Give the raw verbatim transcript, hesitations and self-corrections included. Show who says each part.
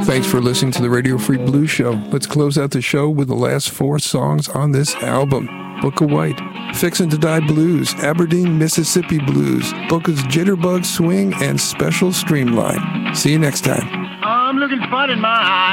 Speaker 1: Thanks for listening to the Radio Free Blues Show. Let's close out the show with the last four songs on this album. Book of White, Fixin' to Die Blues, Aberdeen, Mississippi Blues, Booker's Jitterbug Swing, and Special Streamline. See you next time.
Speaker 2: I'm looking fun in my eye.